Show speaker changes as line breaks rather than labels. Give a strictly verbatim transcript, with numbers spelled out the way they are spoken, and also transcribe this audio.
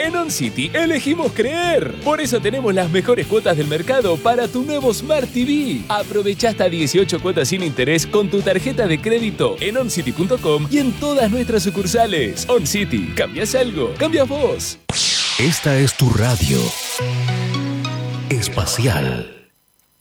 En OnCity elegimos creer. Por eso tenemos las mejores cuotas del mercado para tu nuevo Smart T V. Aprovecha hasta dieciocho cuotas sin interés con tu tarjeta de crédito en oncity punto com y en todas nuestras sucursales. OnCity, ¿cambias algo? ¡Cambias vos!
Esta es tu radio espacial.